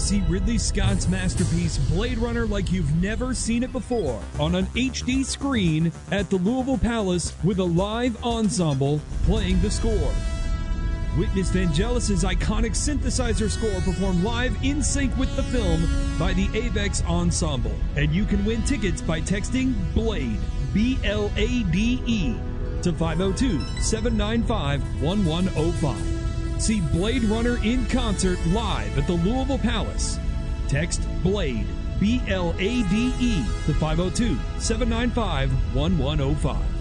see Ridley Scott's masterpiece Blade Runner like you've never seen it before on an HD screen at the Louisville Palace with a live ensemble playing the score. Witness Vangelis' iconic synthesizer score performed live in sync with the film by the Avex Ensemble. And you can win tickets by texting BLADE, B-L-A-D-E, to 502-795-1105. See Blade Runner in concert live at the Louisville Palace. Text BLADE, B-L-A-D-E, to 502-795-1105.